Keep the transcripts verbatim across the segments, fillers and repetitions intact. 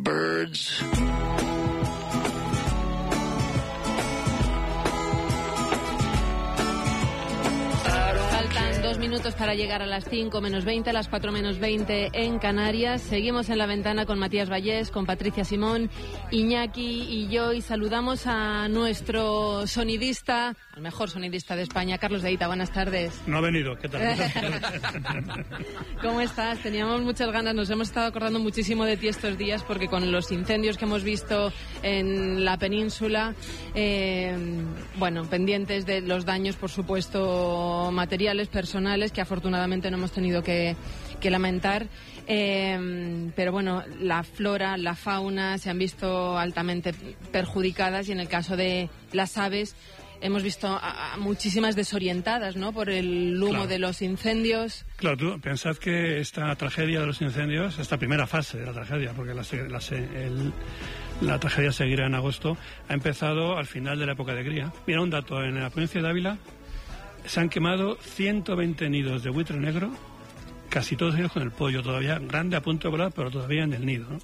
Birds. Faltan dos minutos para llegar a las cinco menos veinte, a las cuatro menos veinte en Canarias. Seguimos en La Ventana con Matías Vallés, con Patricia Simón, Iñaki y yo, y saludamos a nuestro sonidista, el mejor sonidista de España, Carlos Deita. Buenas tardes. No ha venido, ¿qué tal? ¿Cómo estás? Teníamos muchas ganas, nos hemos estado acordando muchísimo de ti estos días porque con los incendios que hemos visto en la península, eh, bueno, pendientes de los daños, por supuesto, materiales, personales, que afortunadamente no hemos tenido que, que lamentar. Eh, pero bueno, la flora, la fauna se han visto altamente perjudicadas, y en el caso de las aves hemos visto a, a muchísimas desorientadas, ¿no?, por el humo claro. de los incendios. Claro, tú pensad que esta tragedia de los incendios, esta primera fase de la tragedia, porque la, la, el, la tragedia seguirá en agosto, ha empezado al final de la época de cría. Mira un dato, en la provincia de Ávila se han quemado ciento veinte nidos de buitre negro, casi todos ellos con el pollo todavía grande, a punto de volar, pero todavía en el nido, ¿no?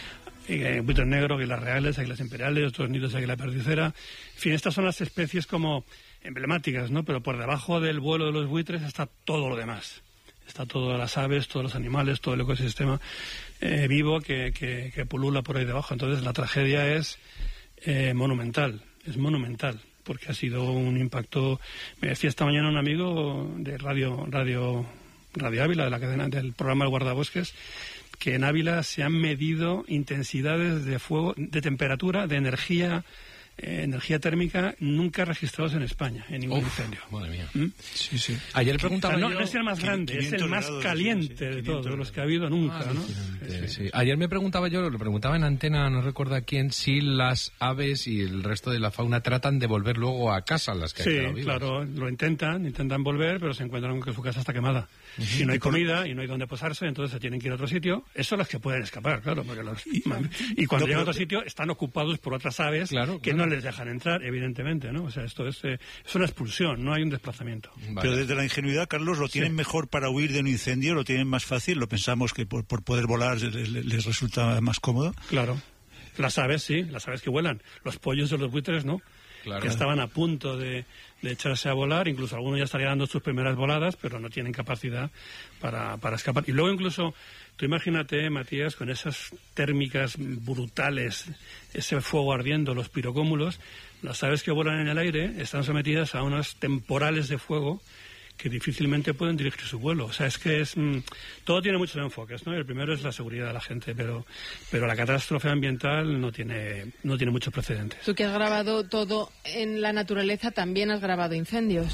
Y, eh, buitres negros, águilas reales, águilas imperiales, otros nidos de águila perdicera. En fin, estas son las especies como emblemáticas, ¿no? Pero por debajo del vuelo de los buitres está todo lo demás. Está todas las aves, todos los animales, todo el ecosistema eh, vivo que, que, que pulula por ahí debajo. Entonces la tragedia es eh, monumental, es monumental, porque ha sido un impacto. Me decía esta mañana un amigo de Radio Radio Radio Ávila, de la cadena del programa El Guardabosques, que en Ávila se han medido intensidades de fuego, de temperatura, de energía, eh, energía térmica nunca registrados en España, en ningún Uf, incendio. Madre mía. ¿Mm? Sí, sí. Ayer preguntaba o sea, no, yo... no es el más grande, es el más caliente sí, sí, de todos, de los que ha habido nunca, ah, ¿no? Sí, sí. Ayer me preguntaba yo, lo preguntaba en antena, no recuerdo a quién, si las aves y el resto de la fauna tratan de volver luego a casa, las que sí, han quedado vivas. Claro, lo intentan, intentan volver, pero se encuentran con que su casa está quemada. Uh-huh. Y no hay comida, y no hay donde posarse, entonces se tienen que ir a otro sitio. Eso son las que pueden escapar, claro, porque los... Y, y cuando no, llegan a otro sitio están ocupados por otras aves claro, que claro. no les dejan entrar, evidentemente, ¿no? O sea, esto es, eh, es una expulsión, no hay un desplazamiento. Vale. Pero desde la ingenuidad, Carlos, ¿lo tienen sí. mejor para huir de un incendio? ¿Lo tienen más fácil? ¿Lo pensamos que por, por poder volar les, les resulta más cómodo? Claro. Las aves sí, las aves que vuelan. Los pollos de los buitres no. Claro. Que estaban a punto de, de echarse a volar, incluso algunos ya estarían dando sus primeras voladas, pero no tienen capacidad para, para escapar. Y luego incluso, tú imagínate, Matías, con esas térmicas brutales, ese fuego ardiendo, los pirocómulos, las aves que vuelan en el aire están sometidas a unos temporales de fuego que difícilmente pueden dirigir su vuelo. O sea, es que es mmm, todo tiene muchos enfoques, ¿no? El primero es la seguridad de la gente, pero pero la catástrofe ambiental no tiene no tiene muchos precedentes. Tú que has grabado todo en la naturaleza, también has grabado incendios.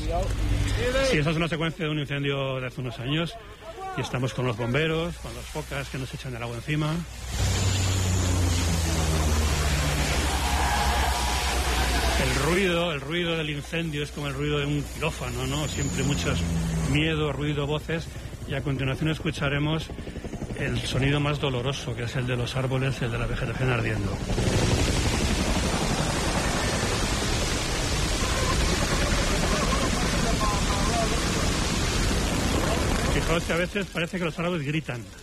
Sí, esa es una secuencia de un incendio de hace unos años, y estamos con los bomberos, con las focas que nos echan el agua encima. El ruido, el ruido del incendio es como el ruido de un quirófano, ¿no? Siempre muchos miedo, ruido, voces, y a continuación escucharemos el sonido más doloroso, que es el de los árboles, el de la vegetación ardiendo. Fijaos que a veces parece que los árboles gritan.